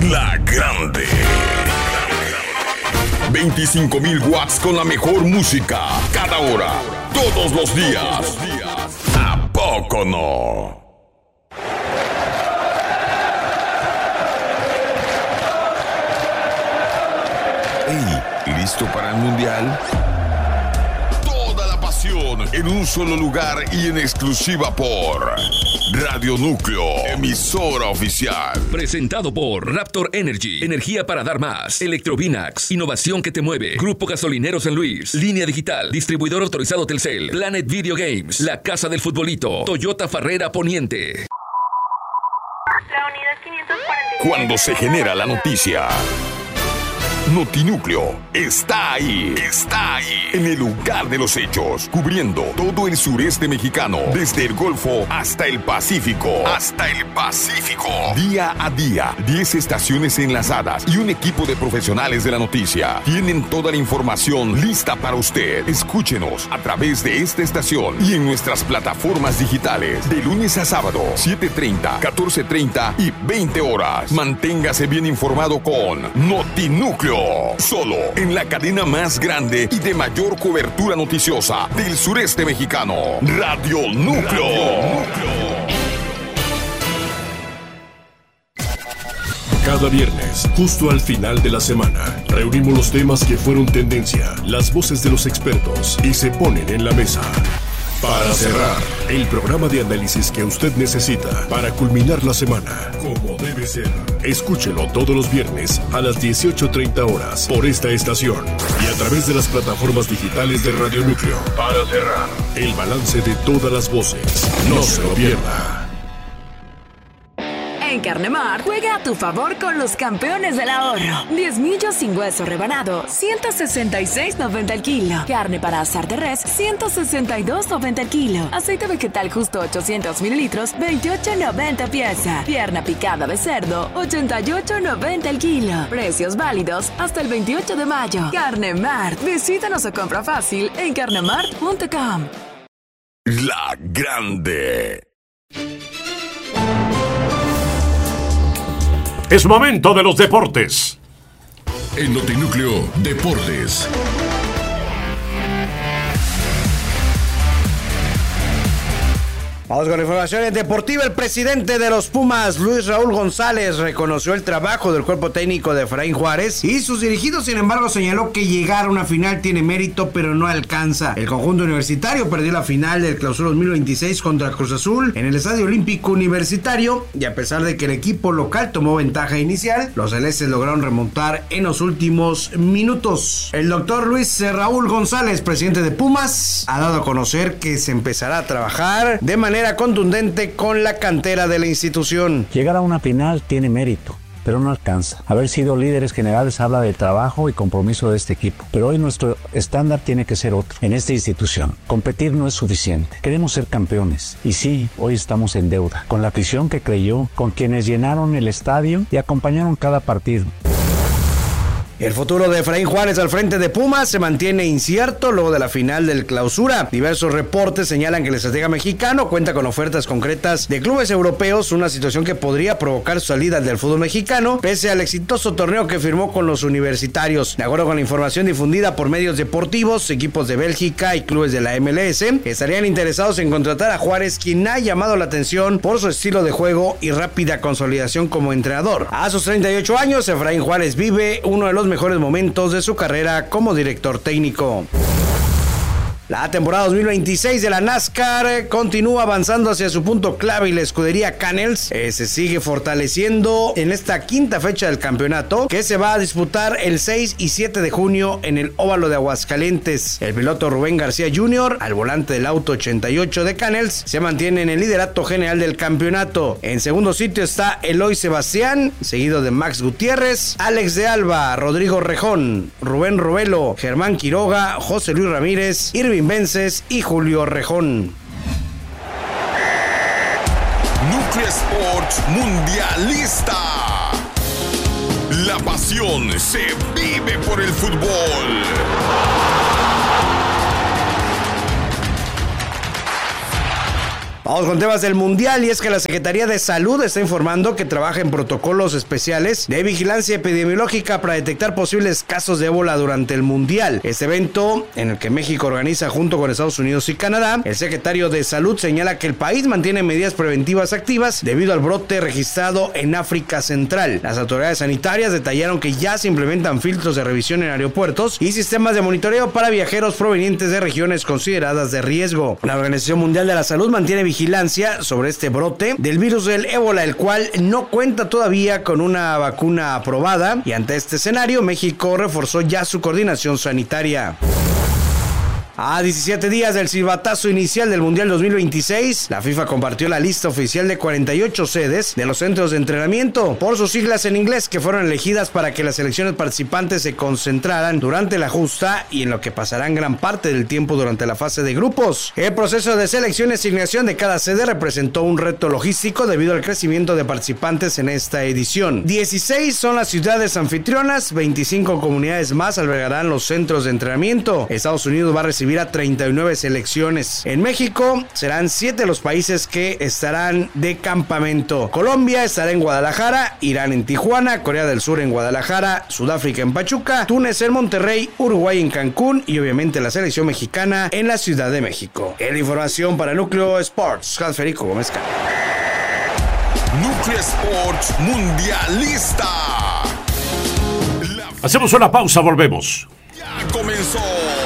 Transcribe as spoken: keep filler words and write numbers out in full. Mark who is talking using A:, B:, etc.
A: La Grande. veinticinco mil watts con la mejor música. Cada hora. Todos los días. ¿A poco no? Hey, ¿listo para el mundial? Toda la pasión en un solo lugar y en exclusiva por Radio Núcleo, emisora oficial.
B: Presentado por Raptor Energy, energía para dar más. Electrovinax, innovación que te mueve. Grupo Gasolinero San Luis, Línea Digital, distribuidor autorizado Telcel, Planet Video Games, La Casa del Futbolito, Toyota Farrera Poniente.
C: La unidad quinientos cuarenta y siete.
A: Cuando se genera la noticia, Notinúcleo está ahí, está ahí, en el lugar de los hechos, cubriendo todo el sureste mexicano, desde el Golfo hasta el Pacífico, hasta el Pacífico. Día a día, diez estaciones enlazadas y un equipo de profesionales de la noticia tienen toda la información lista para usted. Escúchenos a través de esta estación y en nuestras plataformas digitales, de lunes a sábado, siete treinta, catorce treinta y veinte horas. Manténgase bien informado con Notinúcleo. Solo en la cadena más grande y de mayor cobertura noticiosa del sureste mexicano, Radio Núcleo. Radio Núcleo.
D: Cada viernes, justo al final de la semana, reunimos los temas que fueron tendencia, las voces de los expertos y se ponen en la mesa. Para cerrar, el programa de análisis que usted necesita para culminar la semana, como debe ser. Escúchelo todos los viernes a las dieciocho treinta horas por esta estación y a través de las plataformas digitales de Radio Núcleo. Para cerrar, el balance de todas las voces. No se lo pierda.
E: En Carnemart, juega a tu favor con los campeones del ahorro. diez millos sin hueso rebanado, ciento sesenta y seis noventa el kilo. Carne para asar de res, ciento sesenta y dos noventa el kilo. Aceite vegetal justo ochocientos mililitros, veintiocho noventa pieza. Pierna picada de cerdo, ochenta y ocho noventa el kilo. Precios válidos hasta el veintiocho de mayo. Carnemart, visítanos o compra fácil en carnemart punto com.
A: La Grande.
D: Es momento de los deportes.
A: En Notinúcleo Deportes.
F: Vamos con informaciones deportivas. El presidente de los Pumas, Luis Raúl González, reconoció el trabajo del cuerpo técnico de Efraín Juárez y sus dirigidos, sin embargo, señaló que llegar a una final tiene mérito, pero no alcanza. El conjunto universitario perdió la final del Clausura dos mil veintiséis contra Cruz Azul en el Estadio Olímpico Universitario y a pesar de que el equipo local tomó ventaja inicial, los celestes lograron remontar en los últimos minutos. El doctor Luis Raúl González, presidente de Pumas, ha dado a conocer que se empezará a trabajar de manera contundente con la cantera de la institución.
G: Llegar a una final tiene mérito, pero no alcanza. Haber sido líderes generales habla del trabajo y compromiso de este equipo, pero hoy nuestro estándar tiene que ser otro. En esta institución, competir no es suficiente. Queremos ser campeones. Y sí, hoy estamos en deuda, con la afición que creyó, con quienes llenaron el estadio y acompañaron cada partido.
F: El futuro de Efraín Juárez al frente de Pumas se mantiene incierto luego de la final del Clausura. Diversos reportes señalan que el estratega mexicano cuenta con ofertas concretas de clubes europeos, una situación que podría provocar su salida del fútbol mexicano, pese al exitoso torneo que firmó con los universitarios. De acuerdo con la información difundida por medios deportivos, equipos de Bélgica y clubes de la M L S estarían interesados en contratar a Juárez, quien ha llamado la atención por su estilo de juego y rápida consolidación como entrenador. A sus treinta y ocho años, Efraín Juárez vive uno de los mejores momentos de su carrera como director técnico. La temporada dos mil veintiséis de la NASCAR continúa avanzando hacia su punto clave y la escudería Canels eh, se sigue fortaleciendo en esta quinta fecha del campeonato que se va a disputar el seis y siete de junio en el Óvalo de Aguascalientes. El piloto Rubén García junior, al volante del auto ochenta y ocho de Canels, se mantiene en el liderato general del campeonato. En segundo sitio está Eloy Sebastián, seguido de Max Gutiérrez, Alex de Alba, Rodrigo Rejón, Rubén Robelo, Germán Quiroga, José Luis Ramírez, Irving Vences y Julio Rejón.
A: Núcleo Sports Mundialista. La pasión se vive por el fútbol.
F: Vamos con temas del Mundial, y es que la Secretaría de Salud está informando que trabaja en protocolos especiales de vigilancia epidemiológica para detectar posibles casos de ébola durante el Mundial. Este evento, en el que México organiza junto con Estados Unidos y Canadá, el secretario de Salud señala que el país mantiene medidas preventivas activas debido al brote registrado en África Central. Las autoridades sanitarias detallaron que ya se implementan filtros de revisión en aeropuertos y sistemas de monitoreo para viajeros provenientes de regiones consideradas de riesgo. La Organización Mundial de la Salud mantiene vigilancia sobre este brote del virus del ébola, el cual no cuenta todavía con una vacuna aprobada, y ante este escenario México reforzó ya su coordinación sanitaria. A diecisiete días del silbatazo inicial del Mundial dos mil veintiséis, la FIFA compartió la lista oficial de cuarenta y ocho sedes de los centros de entrenamiento, por sus siglas en inglés, que fueron elegidas para que las selecciones participantes se concentraran durante la justa y en lo que pasarán gran parte del tiempo durante la fase de grupos. El proceso de selección y asignación de cada sede representó un reto logístico debido al crecimiento de participantes en esta edición. dieciséis son las ciudades anfitrionas, veinticinco comunidades más albergarán los centros de entrenamiento. Estados Unidos va a recibir a treinta y nueve selecciones. En México serán siete los países que estarán de campamento. Colombia estará en Guadalajara, Irán en Tijuana, Corea del Sur en Guadalajara, Sudáfrica en Pachuca, Túnez en Monterrey, Uruguay en Cancún y obviamente la selección mexicana en la Ciudad de México. En la información para Núcleo Sports, Hans Federico Gómez Cano.
A: Núcleo Sports Mundialista.
D: Hacemos una pausa, volvemos.
A: Ya comenzó